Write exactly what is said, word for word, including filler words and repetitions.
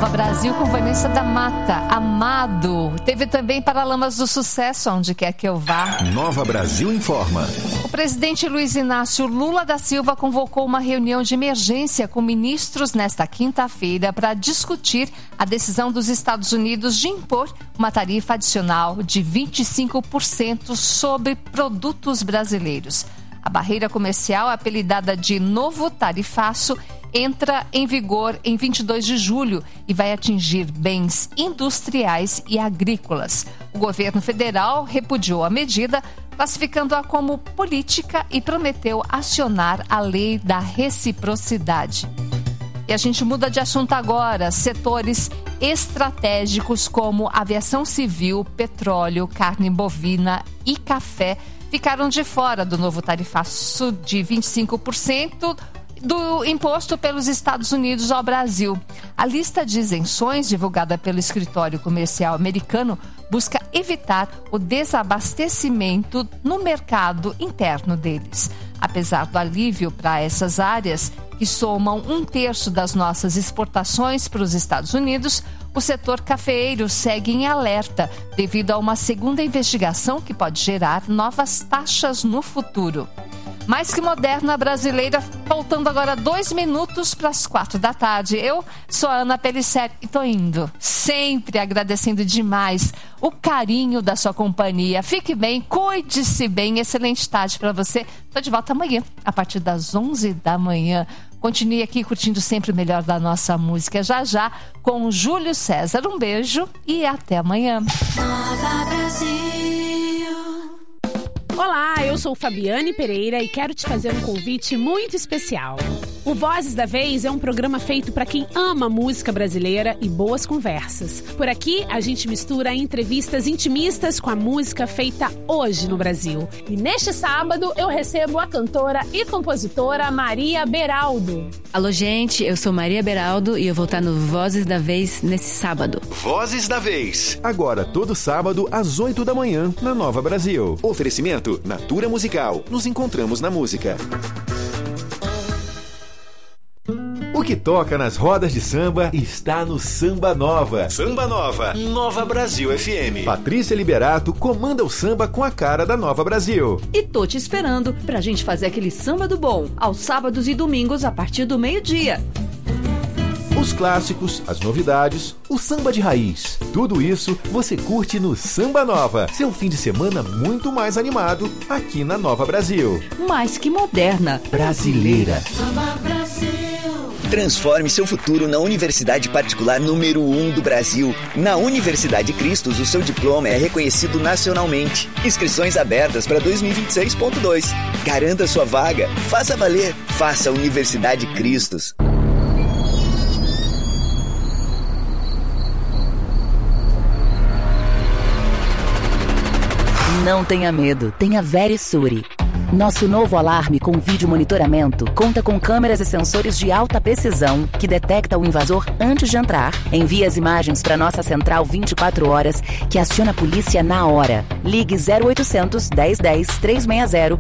Nova Brasil com Vanessa da Mata, Amado. Teve também Paralamas do Sucesso, Onde Quer Que Eu Vá. Nova Brasil informa. O presidente Luiz Inácio Lula da Silva convocou uma reunião de emergência com ministros nesta quinta-feira para discutir a decisão dos Estados Unidos de impor uma tarifa adicional de vinte e cinco por cento sobre produtos brasileiros. A barreira comercial, apelidada de Novo Tarifaço, entra em vigor em vinte e dois de julho e vai atingir bens industriais e agrícolas. O governo federal repudiou a medida, classificando-a como política e prometeu acionar a lei da reciprocidade. E a gente muda de assunto agora. Setores estratégicos como aviação civil, petróleo, carne bovina e café ficaram de fora do novo tarifaço de vinte e cinco por cento do imposto pelos Estados Unidos ao Brasil. A lista de isenções divulgada pelo escritório comercial americano busca evitar o desabastecimento no mercado interno deles. Apesar do alívio para essas áreas, que somam um terço das nossas exportações para os Estados Unidos, o setor cafeeiro segue em alerta devido a uma segunda investigação que pode gerar novas taxas no futuro. Mais que moderna brasileira, faltando agora dois minutos para as quatro da tarde. Eu sou a Ana Pellicer e tô indo, sempre agradecendo demais o carinho da sua companhia. Fique bem, cuide-se bem, excelente tarde para você. Tô de volta amanhã, a partir das onze da manhã. Continue aqui curtindo sempre o melhor da nossa música, já já, com o Júlio César. Um beijo e até amanhã. Nova Brasil. Olá, eu sou Fabiane Pereira e quero te fazer um convite muito especial. O Vozes da Vez é um programa feito para quem ama música brasileira e boas conversas. Por aqui, a gente mistura entrevistas intimistas com a música feita hoje no Brasil. E neste sábado, eu recebo a cantora e compositora Maria Beraldo. Alô, gente, eu sou Maria Beraldo e eu vou estar no Vozes da Vez nesse sábado. Vozes da Vez. Agora, todo sábado, às oito da manhã, na Nova Brasil. Oferecimento Natura Musical. Nos encontramos na música. O que toca nas rodas de samba está no Samba Nova. Samba Nova, Nova Brasil F M. Patrícia Liberato comanda o samba com a cara da Nova Brasil. E tô te esperando pra gente fazer aquele samba do bom, aos sábados e domingos a partir do meio-dia. Os clássicos, as novidades, o samba de raiz. Tudo isso você curte no Samba Nova. Seu fim de semana muito mais animado aqui na Nova Brasil. Mais que moderna, brasileira. Nova Brasil. Transforme seu futuro na universidade particular número um do Brasil. Na Universidade Cristos, o seu diploma é reconhecido nacionalmente. Inscrições abertas para dois mil e vinte e seis ponto dois. Garanta sua vaga. Faça valer. Faça a Universidade Cristos. Não tenha medo, tenha Verisure. Nosso novo alarme com vídeo monitoramento conta com câmeras e sensores de alta precisão que detecta o invasor antes de entrar. Envia as imagens para nossa central vinte e quatro horas, que aciona a polícia na hora. Ligue zero oitocentos, dez dez, trezentos e sessenta